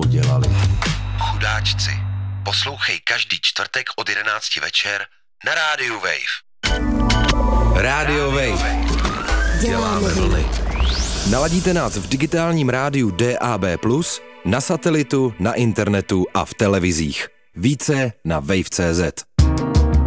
sebou dělali. Chudáčci. Poslouchej každý čtvrtek od 11 večer na rádiu Wave. Radio Wave. Děláme vlny. Naladíte nás v digitálním rádiu DAB+, na satelitu, na internetu a v televizích. Více na wave.cz.